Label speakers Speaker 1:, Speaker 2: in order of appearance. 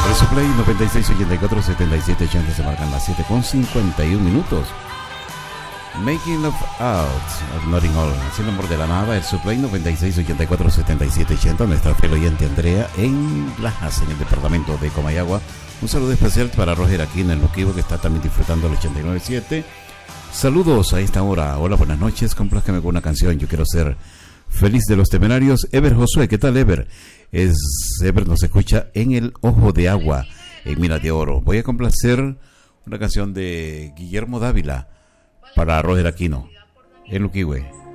Speaker 1: Resuplay 96 84 77 80 se marcan las 7:51. Making Love Out of Notting Hill, así el amor de la nada. El Suplay 96 84 77 80. Nuestra fiel oyente Andrea en Lajas, en el departamento de Comayagua. Un saludo especial para Roger Aquino en Luquivo, que está también disfrutando el 89.7. Saludos a esta hora. Hola, buenas noches. Complázcame con una canción. Yo quiero ser feliz de los temerarios. Ever Josué, ¿qué tal, Ever? Ever nos escucha en el Ojo de Agua, en Mina de Oro. Voy a complacer una canción de Guillermo Dávila para Roger Aquino en Luquihue.